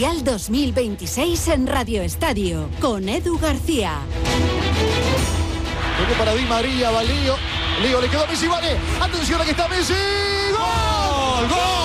Mundial 2026 en Radio Estadio, con Edu García. Toque para Di María, va Lío. Lío le quedó a Messi, vale. Atención, aquí está Messi. ¡Gol! ¡Gol!